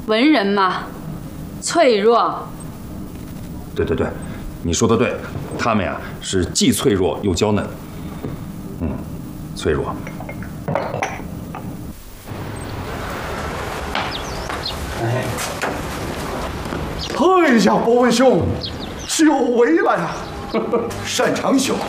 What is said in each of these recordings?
文人嘛，脆弱。 对，你说的对，他们呀是既脆弱又娇嫩。脆弱。 哎呀，博文兄，久违了呀！ 单长兄，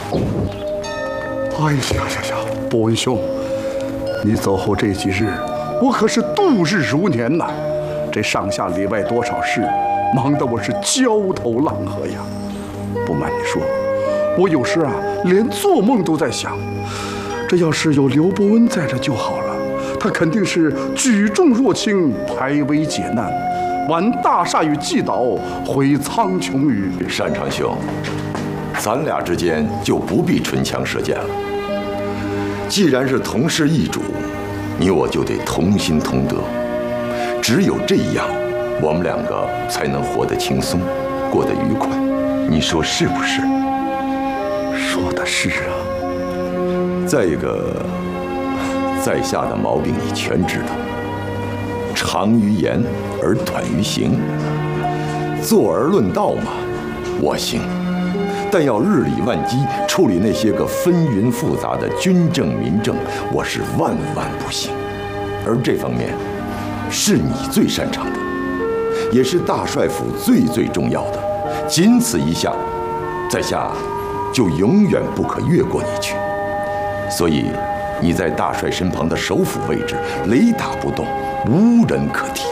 哎呀，博文兄，你走后这几日，我可是度日如年呐。这上下里外多少事，忙得我是焦头烂额呀。不瞒你说，我有时连做梦都在想，这要是有刘伯温在这就好了，他肯定是举重若轻，排危解难，挽大厦于既倒，毁苍穹于。 单长兄，咱俩之间就不必唇枪舌剑了。既然是同是一主，你我就得同心同德。只有这样，我们两个才能活得轻松，过得愉快。你说是不是？ 说的是啊。 再一个，在下的毛病你全知道，长于言而短于行。坐而论道嘛，我行；但要日理万机，处理那些个纷纭复杂的军政民政，我是万万不行。而这方面，是你最擅长的，也是大帅府最重要的。仅此一项，在下就永远不可越过你去。所以你在大帅身旁的首辅位置，雷打不动，无人可替。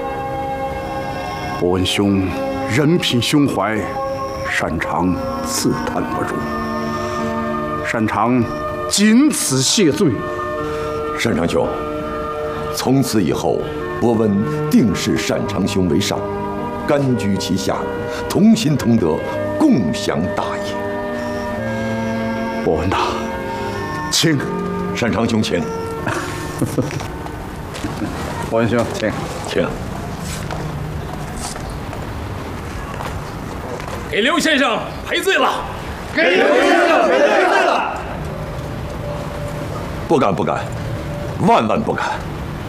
伯文兄人品胸怀，擅长自叹不如，擅长仅此谢罪。 单长兄，从此以后，伯温定视单长兄为上，甘居其下，同心同德，共享大业。 伯温呐，请。 单长兄请。 伯文兄请。 请。 给刘先生赔罪了！ 给刘先生赔罪了！ 不敢，万万不敢。